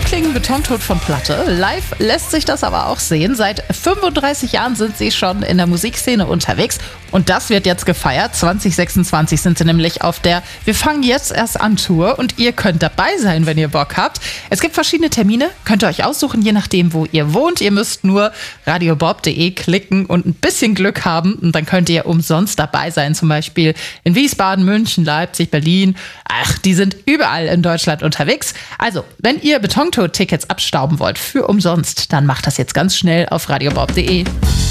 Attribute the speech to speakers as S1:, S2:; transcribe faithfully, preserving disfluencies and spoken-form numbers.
S1: klingen Betontot von Platte. Live lässt sich das aber auch sehen. Seit fünfunddreißig Jahren sind sie schon in der Musikszene unterwegs. Und das wird jetzt gefeiert. zwanzig sechsundzwanzig sind sie nämlich auf der Wir fangen jetzt erst an Tour. Und ihr könnt dabei sein, wenn ihr Bock habt. Es gibt verschiedene Termine. Könnt ihr euch aussuchen, je nachdem, wo ihr wohnt. Ihr müsst nur radiobob punkt de klicken und ein bisschen Glück haben. Und dann könnt ihr umsonst dabei sein. Zum Beispiel in Wiesbaden, München, Leipzig, Berlin. Ach, die sind überall in Deutschland unterwegs. Also, wenn ihr Betontot-Tickets abstauben wollt für umsonst, dann macht das jetzt ganz schnell auf radiobob punkt de.